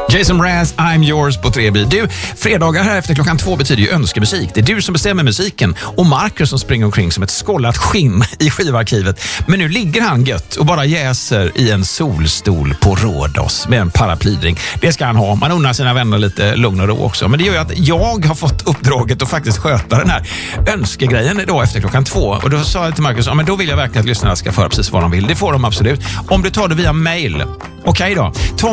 Jason Mraz, I'm yours på 3B. Du, fredagar här efter 2 betyder ju önskemusik. Det är du som bestämmer musiken och Marcus som springer omkring som ett skållat skinn i skivarkivet. Men nu ligger han gött och bara jäser i en solstol på Rhodos med en paraplydrink. Det ska han ha. Man unnar sina vänner lite lugn och ro också. Men det gör ju att jag har fått uppdraget att faktiskt sköta den här önskegrejen idag efter 2. Och då sa jag till Marcus, ja, men då vill jag verkligen att lyssnarna ska föra precis vad de vill. Det får de absolut. Om du tar det via mail. Okej då. Tom